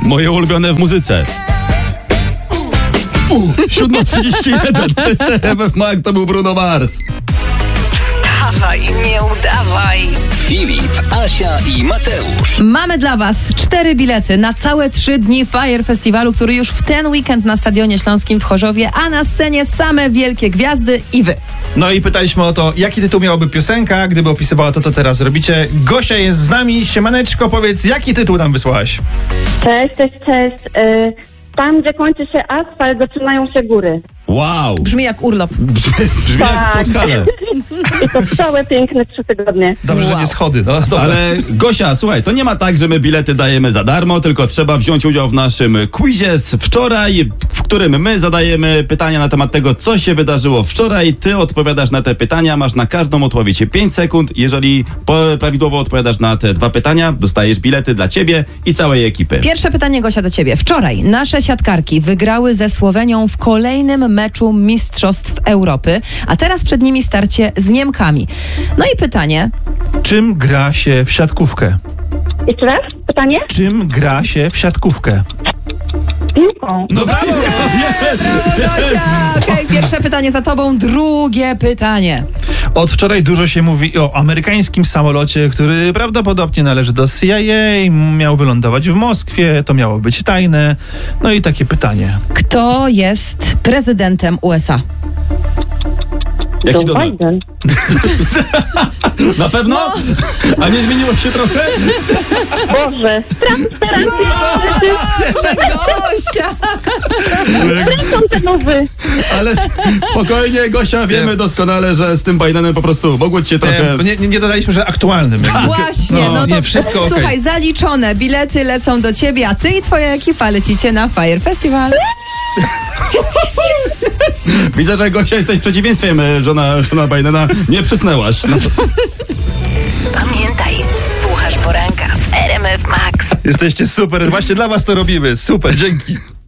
Moje ulubione w muzyce. 7:31, to jest RMF Max, to był Bruno Mars. Wstawaj, nie udawaj. Filip, Asia i Mateusz. Mamy dla Was 4 bilety na całe 3 dni Fire Festiwalu, który już w ten weekend na Stadionie Śląskim w Chorzowie, a na scenie same wielkie gwiazdy i Wy. No i pytaliśmy o to, jaki tytuł miałaby piosenka, gdyby opisywała to, co teraz robicie. Gosia jest z nami. Siemaneczko, powiedz, jaki tytuł nam wysłałaś? Cześć. Tam, gdzie kończy się asfalt, zaczynają się góry. Wow. Brzmi jak urlop. Brzmi jak Podhale. I to całe piękne 3 tygodnie. Dobrze, że nie schody. No, dobra. Ale Gosia, słuchaj, to nie ma tak, że my bilety dajemy za darmo, tylko trzeba wziąć udział w naszym quizie z wczoraj, w którym my zadajemy pytania na temat tego, co się wydarzyło wczoraj. Ty odpowiadasz na te pytania, masz na każdą odpowiedź 5 sekund. Jeżeli prawidłowo odpowiadasz na te 2 pytania, dostajesz bilety dla ciebie i całej ekipy. Pierwsze pytanie, Gosia, do ciebie. Wczoraj nasze siatkarki wygrały ze Słowenią w kolejnym meczu Mistrzostw Europy, a teraz przed nimi starcie z Niemkami. No i pytanie. Czym gra się w siatkówkę? Jeszcze raz? Pytanie? Czym gra się w siatkówkę? Piłką. No brawo! Brawo, Gosia! Okej, pierwsze pytanie za tobą, drugie pytanie. Od wczoraj dużo się mówi o amerykańskim samolocie, który prawdopodobnie należy do CIA, miał wylądować w Moskwie, to miało być tajne. No i takie pytanie. Kto jest prezydentem USA? Jaki To to? Biden. Na pewno? A nie zmieniło się trochę? Boże. Teraz Gosia! są te nowy. Ale spokojnie, Gosia, wiemy doskonale, że z tym Bidenem po prostu mogło ci się trochę... Nie dodaliśmy, że aktualnym. Właśnie, no to nie, wszystko okej. słuchaj, zaliczone. Bilety lecą do ciebie, a ty i twoja ekipa lecicie na Fire Festival. Yes. Widzę, że Gosia jesteś przeciwieństwem żona Bidena. Nie przysnęłaś. No. Pamiętaj, słuchasz poranka w RMF Max. Jesteście super, właśnie dla was to robimy. Super, dzięki.